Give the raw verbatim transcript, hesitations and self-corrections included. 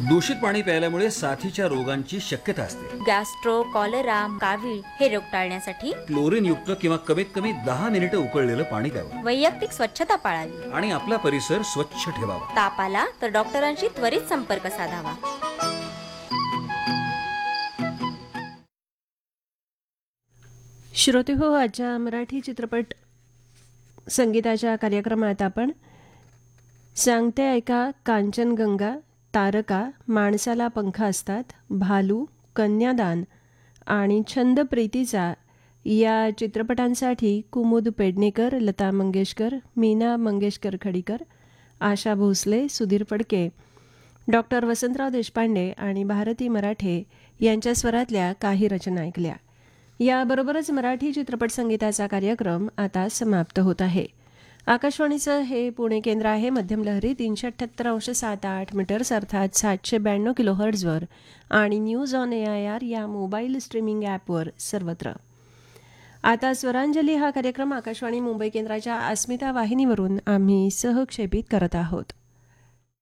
दूषित पाणी प्यायल्यामुळे साथीच्या रोगांची शक्यता असते. गॅस्ट्रो, कॉलरा, कावीळ हे रोग टाळण्यासाठी क्लोरीन युक्त किंवा कमीत कमी दहा मिनिटं उकळलेलं पाणी प्यावं. वैयक्तिक स्वच्छता पाळावी आणि आपला परिसर स्वच्छ ठेवावा. ताप आला तर डॉक्टरांशी त्वरित संपर्क साधावा. श्रोते हो, आजच्या मराठी चित्रपट संगीताच्या कार्यक्रमात आपण सांगते ऐका, कांचनगंगा, तारका, माणसाला पंख असतात, भालू, कन्यादान आणि छंद प्रीतीचा या चित्रपटांसाठी कुमुद पेडणेकर, लता मंगेशकर, मीना मंगेशकर खडीकर, आशा भोसले, सुधीर फडके, डॉक्टर वसंतराव देशपांडे आणि भारती मराठे यांच्या स्वरातल्या काही रचना ऐकल्या. याबरोबरच मराठी चित्रपट संगीताचा कार्यक्रम आता समाप्त होत आहे. आकाशवाणीचं हे पुणे केंद्र आहे. मध्यम लहरी तीनशे अठ्ठ्याहत्तर अंश सात आठ मीटर्स अर्थात सातशे ब्याण्णव किलो हर्ट्झवर आणि news on A I R या मोबाईल स्ट्रीमिंग ॲपवर सर्वत्र. आता स्वरांजली हा कार्यक्रम आकाशवाणी मुंबई केंद्राच्या अस्मिता वाहिनीवरून आम्ही सहक्षेपित करत आहोत.